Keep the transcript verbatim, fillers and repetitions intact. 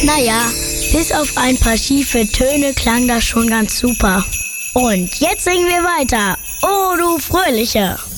Naja, bis auf ein paar schiefe Töne klang das schon ganz super. Und jetzt singen wir weiter. Oh, du Fröhliche!